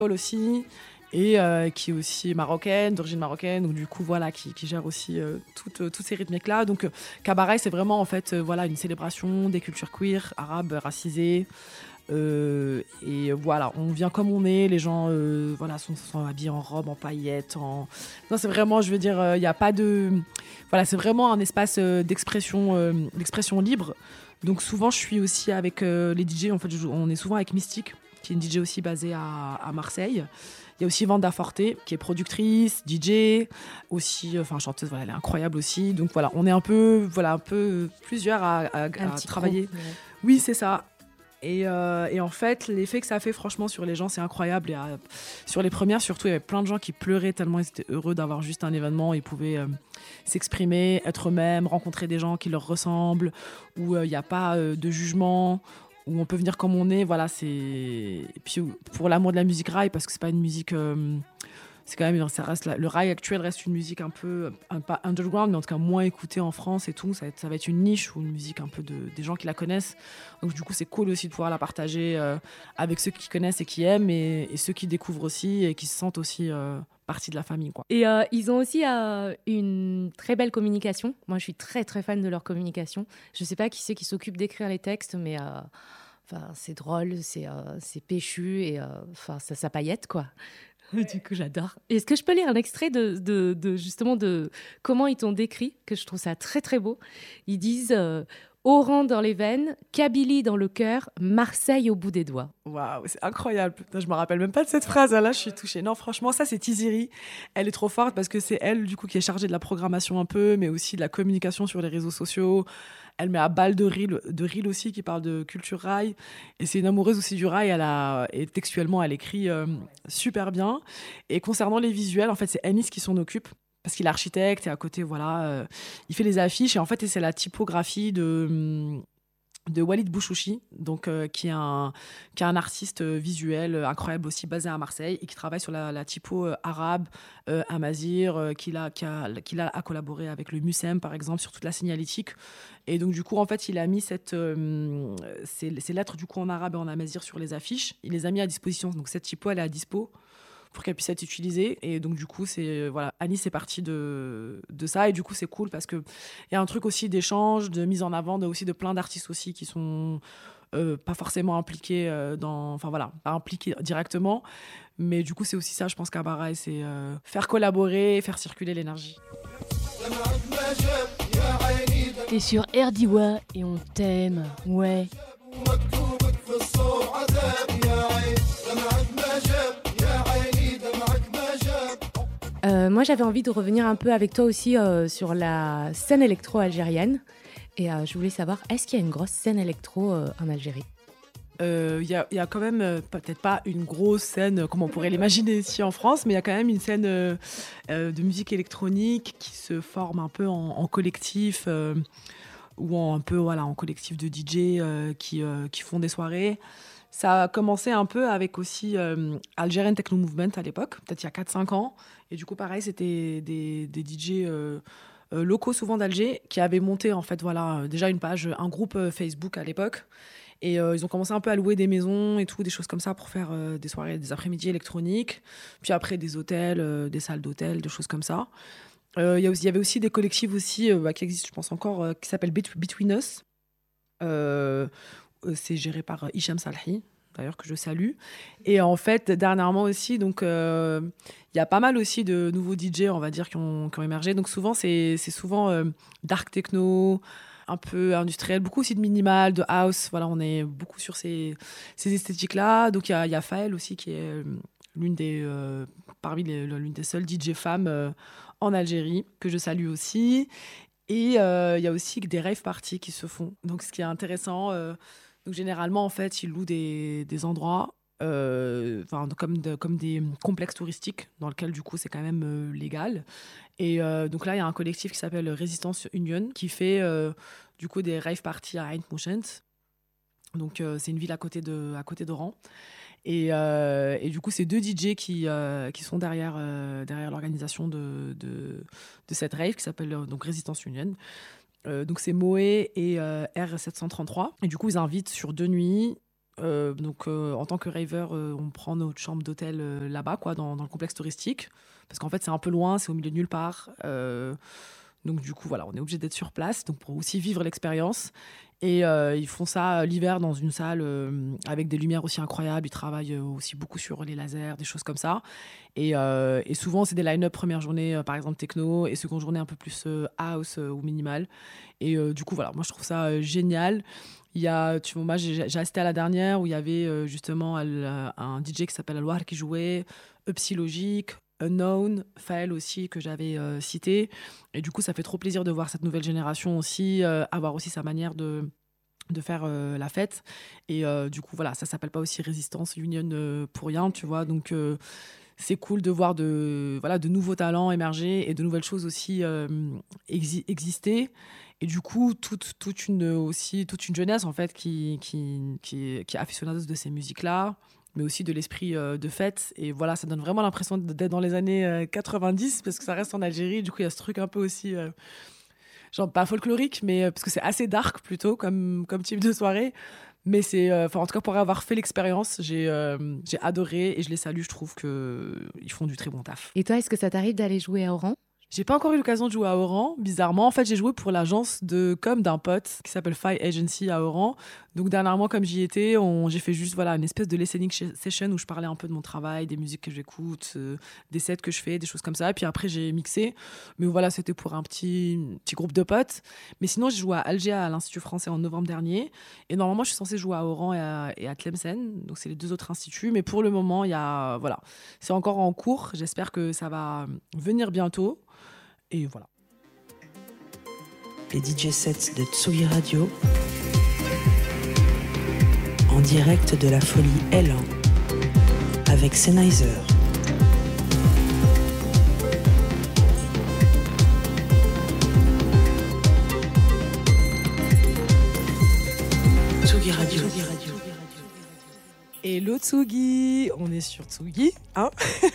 aussi, et qui est aussi marocaine, d'origine marocaine, donc du coup voilà, qui gère aussi toutes ces rythmiques-là. Donc Cabaret, c'est vraiment en fait voilà, une célébration des cultures queer, arabes, racisées. Et voilà, on vient comme on est, les gens voilà, sont habillés en robe, en paillettes. Non, c'est vraiment, je veux dire, il n'y a pas de... Voilà, c'est vraiment un espace d'expression libre. Donc souvent, je suis aussi avec les DJ. En fait, on est souvent avec Mystique, qui est une DJ aussi basée à Marseille. Il y a aussi Vanda Forte, qui est productrice, DJ, aussi, enfin chanteuse, voilà, elle est incroyable aussi. Donc voilà, on est un peu plusieurs à travailler. Groupe, ouais. Oui, c'est ça. Et en fait, l'effet que ça fait franchement sur les gens, c'est incroyable. Sur les premières, surtout, il y avait plein de gens qui pleuraient tellement ils étaient heureux d'avoir juste un événement. Ils pouvaient s'exprimer, être eux-mêmes, rencontrer des gens qui leur ressemblent, où il n'y a pas de jugement, où on peut venir comme on est. Voilà, et puis pour l'amour de la musique rail, parce que c'est pas une musique... c'est quand même, le rail actuel reste une musique un peu, pas underground, mais en tout cas moins écoutée en France et tout. Ça va être une niche ou une musique un peu des gens qui la connaissent. Donc du coup, c'est cool aussi de pouvoir la partager avec ceux qui connaissent et qui aiment, et ceux qui découvrent aussi et qui se sentent aussi partie de la famille, quoi. Et ils ont aussi une très belle communication. Moi, je suis très, très fan de leur communication. Je ne sais pas qui c'est qui s'occupe d'écrire les textes, mais c'est drôle, c'est péchu et ça paillette, quoi. Du coup, j'adore. Est-ce que je peux lire un extrait justement de comment ils t'ont décrit, que je trouve ça très, très beau. Ils disent Oran dans les veines, Kabylie dans le cœur, Marseille au bout des doigts. Waouh, c'est incroyable. Putain, je me rappelle même pas de cette phrase. Là, je suis touchée. Non, franchement, ça, c'est Tiziri. Elle est trop forte parce que c'est elle, du coup, qui est chargée de la programmation un peu, mais aussi de la communication sur les réseaux sociaux. Elle met à balle de reel aussi, qui parle de culture rail. Et c'est une amoureuse aussi du rail. Et textuellement, elle écrit super bien. Et concernant les visuels, en fait, c'est Anis qui s'en occupe. Parce qu'il est architecte et à côté, voilà, il fait les affiches. Et en fait, c'est la typographie de Walid Bouchouchi, donc, qui est un artiste visuel incroyable aussi, basé à Marseille, et qui travaille sur la typo arabe, amazigh, qu'il a collaboré avec le MUSEM, par exemple, sur toute la signalétique. Et donc, du coup, en fait, il a mis ces lettres, du coup, en arabe et en amazigh sur les affiches. Il les a mis à disposition. Donc, cette typo, elle est à dispo pour qu'elle puisse être utilisée. Et donc, du coup, voilà, Anis est partie de ça. Et du coup, c'est cool parce qu'il y a un truc aussi d'échange, de mise en avant, aussi de plein d'artistes aussi qui sont pas forcément impliqués enfin voilà, pas impliqués directement. Mais du coup, c'est aussi ça, je pense, Cabaret, c'est faire collaborer, faire circuler l'énergie. T'es sur Erdiwa et on t'aime, ouais. Moi, j'avais envie de revenir un peu avec toi aussi sur la scène électro algérienne. Et je voulais savoir, est-ce qu'il y a une grosse scène électro en Algérie ? Il y a quand même, peut-être pas une grosse scène comme on pourrait l'imaginer ici en France, mais il y a quand même une scène de musique électronique qui se forme un peu en collectif, ou en collectif de DJ qui font des soirées. Ça a commencé un peu avec aussi Algerian Techno Movement à l'époque, peut-être il y a 4-5 ans. Et du coup, pareil, c'était des DJ locaux, souvent d'Alger, qui avaient monté en fait, voilà, déjà un groupe Facebook à l'époque. Et ils ont commencé un peu à louer des maisons et tout, des choses comme ça pour faire des soirées, des après-midi électroniques. Puis après, des hôtels, des salles d'hôtels, des choses comme ça. Il y avait aussi des collectifs aussi, qui existent, je pense encore, qui s'appellent Between Us. C'est géré par Hicham Salhi, d'ailleurs, que je salue. Et en fait, dernièrement aussi, donc, il y a pas mal aussi de nouveaux DJ, on va dire, qui ont émergé. Donc souvent, c'est souvent dark techno, un peu industriel, beaucoup aussi de minimal, de house. Voilà, on est beaucoup sur ces esthétiques-là. Donc il y a Faël aussi, qui est l'une des seules DJ femmes en Algérie, que je salue aussi. Et il y a aussi des rave parties qui se font. Donc ce qui est intéressant, donc généralement en fait ils louent des endroits, comme des complexes touristiques dans lesquels du coup c'est quand même légal. Et donc là il y a un collectif qui s'appelle Résistance Union qui fait du coup des rave parties à Ain Mouchent. Donc c'est une ville à côté d'Oran. Et du coup, c'est 2 DJ qui sont derrière l'organisation de cette rave qui s'appelle donc Résistance Union. Donc c'est Moé et R733. Et du coup, ils invitent sur 2 nuits Donc, en tant que raver, on prend notre chambre d'hôtel là-bas, quoi, dans le complexe touristique. Parce qu'en fait, c'est un peu loin, c'est au milieu de nulle part. Donc, du coup, voilà, on est obligé d'être sur place donc pour aussi vivre l'expérience. Et ils font ça l'hiver dans une salle avec des lumières aussi incroyables. Ils travaillent aussi beaucoup sur les lasers, des choses comme ça. Et souvent, c'est des line-up première journée, par exemple techno, et seconde journée un peu plus house ou minimal. Et du coup, voilà, moi, je trouve ça génial. Il y a, tu vois, moi, j'ai assisté à la dernière où il y avait justement un DJ qui s'appelle Alwar qui jouait, Upsy Logic, Unknown, Fael aussi, que j'avais cité. Et du coup, ça fait trop plaisir de voir cette nouvelle génération aussi, avoir aussi sa manière de faire la fête. Et du coup, voilà, ça s'appelle pas aussi Résistance Union pour rien, tu vois. Donc, c'est cool de voir voilà, de nouveaux talents émerger et de nouvelles choses aussi exister. Et du coup, toute une jeunesse, en fait, qui est aficionados de ces musiques-là, mais aussi de l'esprit de fête. Et voilà, ça donne vraiment l'impression d'être dans les années 90, parce que ça reste en Algérie. Du coup, il y a ce truc un peu aussi, genre pas folklorique, mais parce que c'est assez dark plutôt comme type de soirée. Mais c'est, en tout cas, pour avoir fait l'expérience, j'ai adoré et je les salue. Je trouve qu'ils font du très bon taf. Et toi, est-ce que ça t'arrive d'aller jouer à Oran? J'ai pas encore eu l'occasion de jouer à Oran, bizarrement. En fait, j'ai joué pour l'agence de com d'un pote qui s'appelle Fi Agency à Oran. Donc, dernièrement, comme j'y étais, j'ai fait juste voilà, une espèce de listening session où je parlais un peu de mon travail, des musiques que j'écoute, des sets que je fais, des choses comme ça. Et puis après, j'ai mixé. Mais voilà, c'était pour un petit groupe de potes. Mais sinon, j'ai joué à Alger à l'Institut français en novembre dernier. Et normalement, je suis censée jouer à Oran et à Tlemcen. Donc, c'est les deux autres instituts. Mais pour le moment, voilà, c'est encore en cours. J'espère que ça va venir bientôt. Et voilà. Les DJ sets de Tsugi Radio en direct de la folie L1 avec Sennheiser. Tsugi Radio. Hello Tsugi, on est sur Tsugi, hein.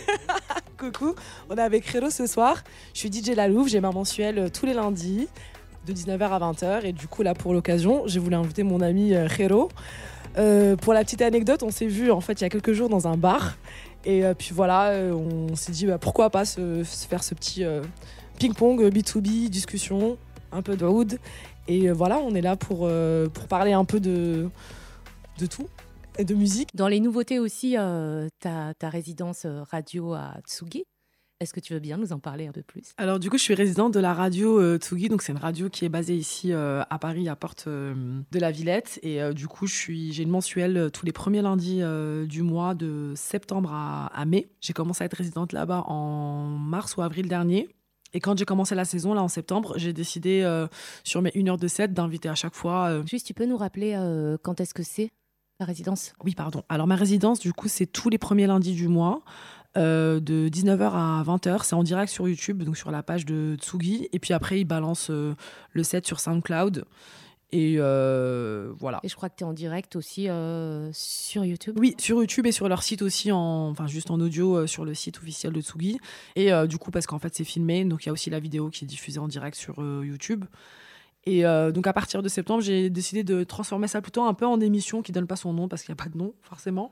Coucou, on est avec Khero ce soir. Je suis DJ La Louve, j'ai ma mensuelle tous les lundis de 19h à 20h. Et du coup, là, pour l'occasion, j'ai voulu inviter mon ami Khero. Pour la petite anecdote, on s'est vu en fait il y a quelques jours dans un bar. Et puis voilà, on s'est dit pourquoi pas se faire ce petit ping-pong, B2B, discussion, un peu de oud. Et voilà, on est là pour parler un peu de tout. Et de musique. Dans les nouveautés aussi, ta résidence radio à Tsugi. Est-ce que tu veux bien nous en parler un peu plus? Alors du coup, je suis résidente de la radio Tsugi, donc c'est une radio qui est basée ici à Paris, à Porte de la Villette. Et du coup, j'ai une mensuelle tous les premiers lundis du mois de septembre à mai. J'ai commencé à être résidente là-bas en mars ou avril dernier. Et quand j'ai commencé la saison, là en septembre, j'ai décidé sur mes 1 heure de set d'inviter à chaque fois... Juste, tu peux nous rappeler quand est-ce que c'est la résidence? Oui, pardon. Alors, ma résidence, du coup, c'est tous les premiers lundis du mois, de 19h à 20h. C'est en direct sur YouTube, donc sur la page de Tsugi. Et puis après, ils balancent le set sur SoundCloud. Et voilà. Et je crois que tu es en direct aussi sur YouTube. Oui, sur YouTube et sur leur site aussi, juste en audio sur le site officiel de Tsugi. Et du coup, parce qu'en fait, c'est filmé, donc il y a aussi la vidéo qui est diffusée en direct sur YouTube. Et donc à partir de septembre, j'ai décidé de transformer ça plutôt un peu en émission qui donne pas son nom parce qu'il n'y a pas de nom forcément.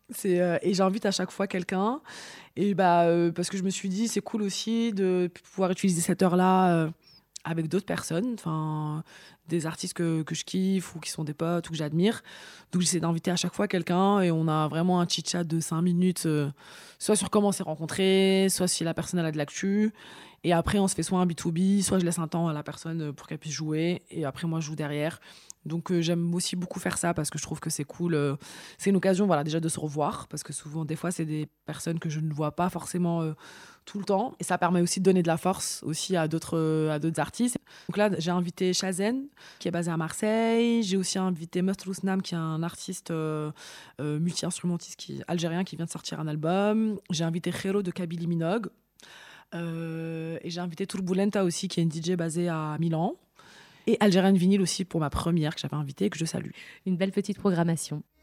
Et j'invite à chaque fois quelqu'un. Et parce que je me suis dit c'est cool aussi de pouvoir utiliser cette heure-là avec d'autres personnes, des artistes que je kiffe ou qui sont des potes ou que j'admire. Donc j'essaie d'inviter à chaque fois quelqu'un et on a vraiment un chit-chat de 5 minutes, soit sur comment on s'est rencontrés, soit si la personne elle a de l'actu. Et après, on se fait soit un B2B, soit je laisse un temps à la personne pour qu'elle puisse jouer. Et après, moi, je joue derrière. Donc, j'aime aussi beaucoup faire ça parce que je trouve que c'est cool. C'est une occasion, voilà, déjà de se revoir. Parce que souvent, des fois, c'est des personnes que je ne vois pas forcément tout le temps. Et ça permet aussi de donner de la force aussi à d'autres artistes. Donc là, j'ai invité Shazen, qui est basé à Marseille. J'ai aussi invité Mustrous Nam, qui est un artiste multi-instrumentiste algérien qui vient de sortir un album. J'ai invité Khero de Kabylie Minogue. Et j'ai invité Turbulenta aussi, qui est une DJ basée à Milan. Et Algérienne Vinyl aussi pour ma première que j'avais invitée et que je salue. Une belle petite programmation.